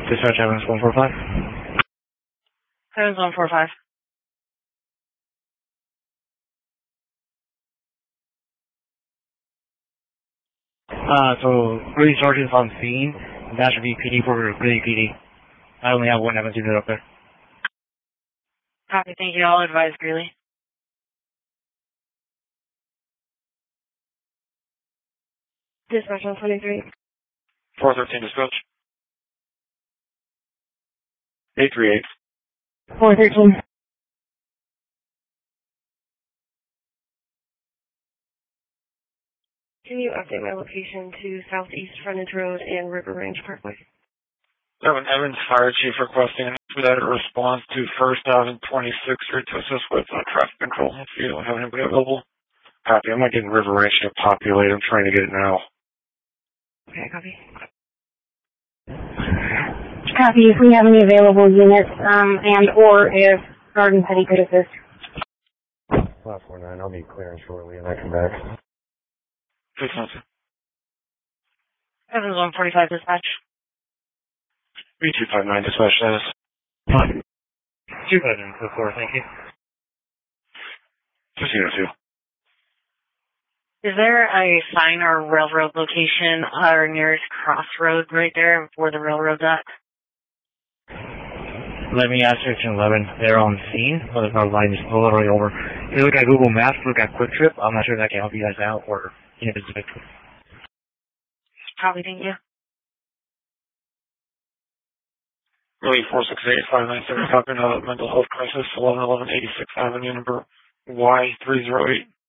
Dispatch Evans 145. Evans 145. So Greeley Sergeant's on scene. That should be PD for Greeley PD. I only have one Evans unit up there. Copy, thank you. I'll advise Greeley. Dispatch 123. 413 dispatch. 838. 413. Can you update my location to Southeast Frontage Road and River Range Parkway? Evans Fire Chief requesting an expedited response to 1st Ave and 26th Street to assist with traffic control. If you don't have anybody available. Copy. I'm not getting River Range to populate. I'm trying to get it now. Okay, copy. Copy. If we have any available units, and or if Garden Petty could assist. 549, I'll be clearing shortly and I come back. 612. Evans 145 dispatch. B259 dispatch status. 254, thank you. 1502. Is there a sign or railroad location or nearest crossroad right there where the railroad's at? Let me ask Section 11. They're on scene, but our line is literally over. If you look at Google Maps, look at Quick Trip. I'm not sure that can help you guys out or if it's a victim. Copy, thank you. Really 468-597, copy another mental health crisis, 1111 86th Avenue, number Y308.